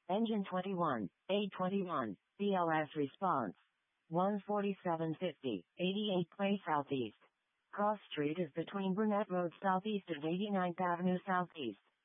Engine 21, A21, BLS response. 14750, 88 Place Southeast. Cross Street is between Burnett Road Southeast and 89th Avenue Southeast.